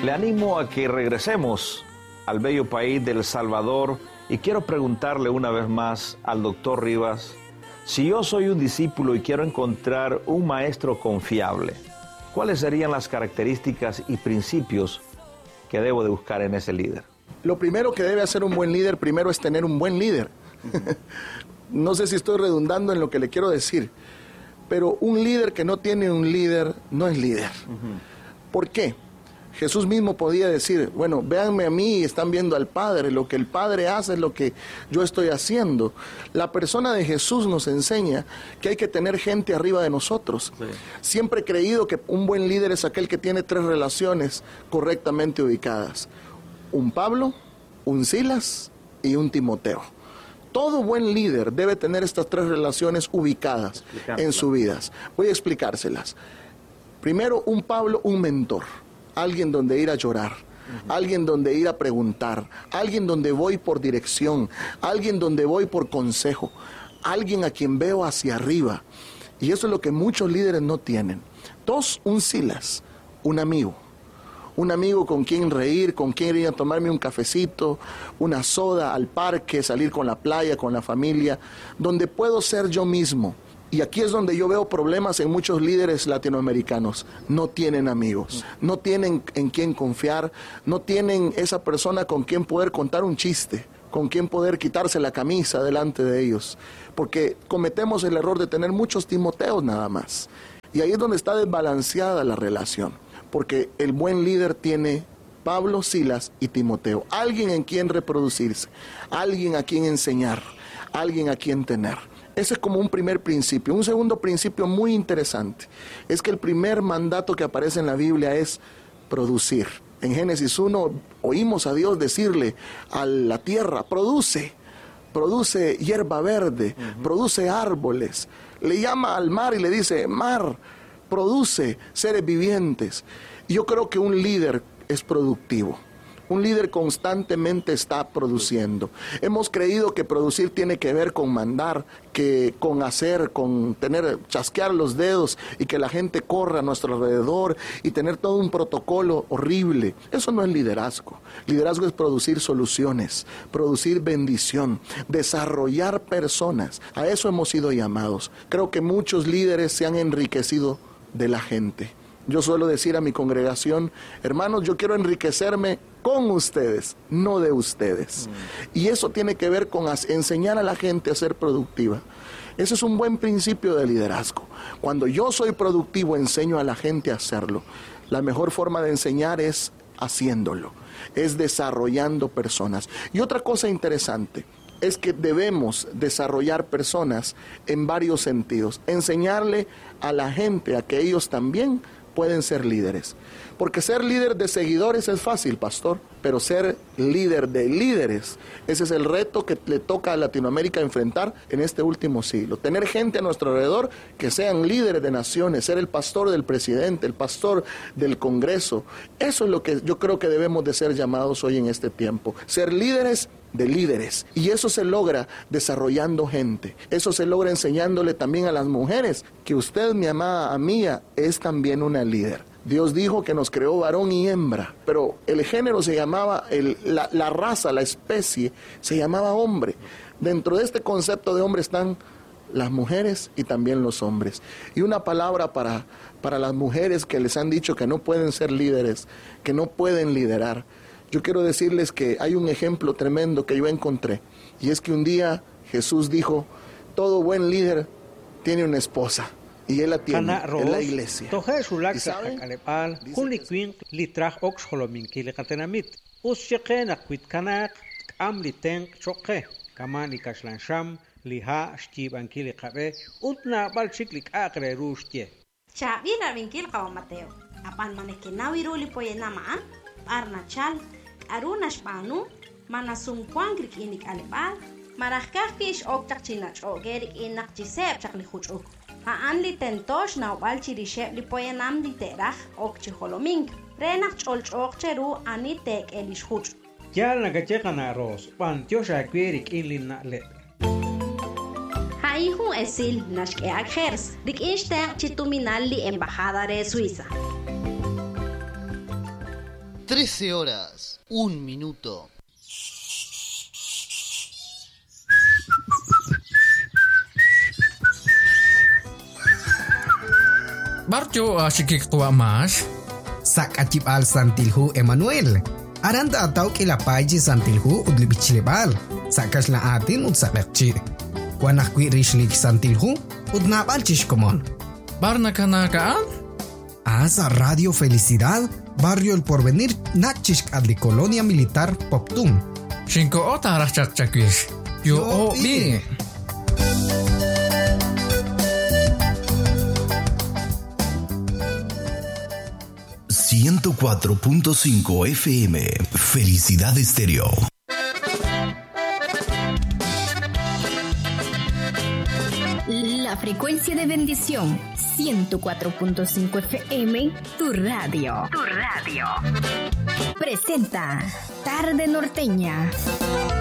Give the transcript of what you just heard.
Le animo a que regresemos al bello país de El Salvador y quiero preguntarle una vez más al doctor Rivas, si yo soy un discípulo y quiero encontrar un maestro confiable, ¿cuáles serían las características y principios que debo de buscar en ese líder? Lo primero que debe hacer un buen líder, primero es tener un buen líder. No sé si estoy redundando en lo que le quiero decir, pero un líder que no tiene un líder, no es líder. ¿Por qué? Jesús mismo podía decir, bueno, véanme a mí y están viendo al Padre, lo que el Padre hace es lo que yo estoy haciendo. La persona de Jesús nos enseña que hay que tener gente arriba de nosotros. Sí. Siempre he creído que un buen líder es aquel que tiene 3 relaciones correctamente ubicadas. Un Pablo, un Silas y un Timoteo. Todo buen líder debe tener estas 3 relaciones ubicadas en sus vidas. Voy a explicárselas. Primero, un Pablo, un mentor. Alguien donde ir a llorar, alguien donde ir a preguntar, alguien donde voy por dirección, alguien donde voy por consejo, alguien a quien veo hacia arriba. Y eso es lo que muchos líderes no tienen. 2, un Silas, un amigo con quien reír, con quien ir a tomarme un cafecito, una soda, al parque, salir con la playa, con la familia, donde puedo ser yo mismo. Y aquí es donde yo veo problemas en muchos líderes latinoamericanos. No tienen amigos, no tienen en quién confiar, no tienen esa persona con quien poder contar un chiste, con quien poder quitarse la camisa delante de ellos. Porque cometemos el error de tener muchos Timoteos nada más. Y ahí es donde está desbalanceada la relación. Porque el buen líder tiene Pablo, Silas y Timoteo. Alguien en quien reproducirse, alguien a quien enseñar, alguien a quien tener. Ese es como un primer principio. Un segundo principio muy interesante es que el primer mandato que aparece en la Biblia es producir. En Génesis 1 oímos a Dios decirle a la tierra, produce hierba verde, produce árboles. Le llama al mar y le dice, mar, produce seres vivientes. Y yo creo que un líder es productivo. Un líder constantemente está produciendo. Hemos creído que producir tiene que ver con mandar, que con hacer, con chasquear los dedos y que la gente corra a nuestro alrededor y tener todo un protocolo horrible. Eso no es liderazgo. Liderazgo es producir soluciones, producir bendición, desarrollar personas. A eso hemos sido llamados. Creo que muchos líderes se han enriquecido de la gente. Yo suelo decir a mi congregación, hermanos, yo quiero enriquecerme con ustedes, no de ustedes. Y eso tiene que ver con enseñar a la gente a ser productiva. Ese es un buen principio de liderazgo. Cuando yo soy productivo, enseño a la gente a hacerlo. La mejor forma de enseñar es haciéndolo, es desarrollando personas. Y otra cosa interesante es que debemos desarrollar personas en varios sentidos. Enseñarle a la gente a que ellos también pueden ser líderes. Porque ser líder de seguidores es fácil, pastor, pero ser líder de líderes, ese es el reto que le toca a Latinoamérica enfrentar en este último siglo. Tener gente a nuestro alrededor que sean líderes de naciones, ser el pastor del presidente, el pastor del Congreso. Eso es lo que yo creo que debemos de ser llamados hoy en este tiempo. Ser líderes de líderes. Y eso se logra desarrollando gente. Eso se logra enseñándole también a las mujeres que usted, mi amada amiga, es también una líder. Dios dijo que nos creó varón y hembra, pero el género se llamaba, la raza, la especie, se llamaba hombre. Dentro de este concepto de hombre están las mujeres y también los hombres. Y una palabra para las mujeres que les han dicho que no pueden ser líderes, que no pueden liderar. Yo quiero decirles que hay un ejemplo tremendo que yo encontré, y es que un día Jesús dijo, todo buen líder tiene una esposa. Y él la tiene en la iglesia. ¿Y saben? Aanli tentosh na ubal chirishe li poyenam di terach ok chicholoming. Renach cholchok cheru ani tek elish huch. Ya la gacheca na ros, pantiosa querik inlin na le. Haihu esil nashke akers, dik inster chituminal li embajada de Suiza. 13 horas, 1 minuto. Barjo asyik tua mas. Sak acip al santilhu Emmanuel. Aranda atau kila paji santilhu udli bicilebal. Sakas la atin ud sakakci. Wanah kui rishlik santilhu ud napal chishkomon. Barna kanakaan? Asa Radio Felicidad, Barrio El Porvenir, nakchishk adli Colonia Militar Poptum. Shinko ota rachak chakwish. Yo o bi. 104.5 FM, Felicidad Estéreo. La frecuencia de bendición, 104.5 FM, tu radio. Tu radio. Presenta Tarde Norteña.